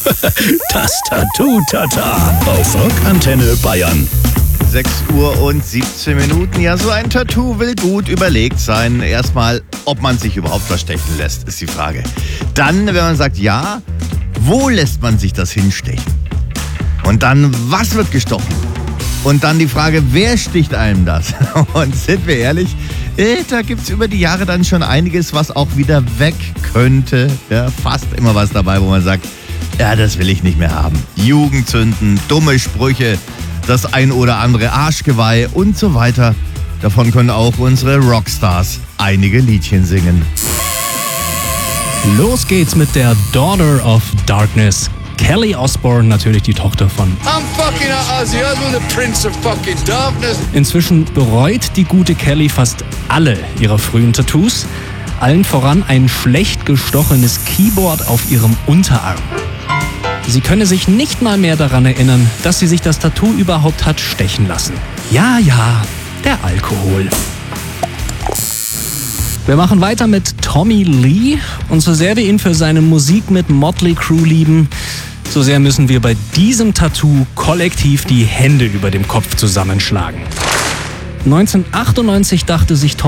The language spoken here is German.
Das Tattoo-Tata auf Rockantenne Bayern. 6 Uhr und 17 Minuten. Ja, so ein Tattoo will gut überlegt sein. Erstmal, ob man sich überhaupt was stechen lässt, ist die Frage. Dann, wenn man sagt ja, wo lässt man sich das hinstechen? Und dann, was wird gestochen? Und dann die Frage, wer sticht einem das? Und sind wir ehrlich, da gibt's über die Jahre dann schon einiges, was auch wieder weg könnte. Ja, fast immer was dabei, wo man sagt, ja, das will ich nicht mehr haben. Jugendzünden, dumme Sprüche, das ein oder andere Arschgeweih und so weiter. Davon können auch unsere Rockstars einige Liedchen singen. Los geht's mit der Daughter of Darkness. Kelly Osbourne, natürlich die Tochter von. I'm fucking Ozzy Osbourne, the Prince of fucking Darkness. Inzwischen bereut die gute Kelly fast alle ihrer frühen Tattoos. Allen voran ein schlecht gestochenes Keyboard auf ihrem Unterarm. Sie könne sich nicht mal mehr daran erinnern, dass sie sich das Tattoo überhaupt hat stechen lassen. Ja, der Alkohol. Wir machen weiter mit Tommy Lee. Und so sehr wir ihn für seine Musik mit Motley Crue lieben, so sehr müssen wir bei diesem Tattoo kollektiv die Hände über dem Kopf zusammenschlagen. 1998 dachte sich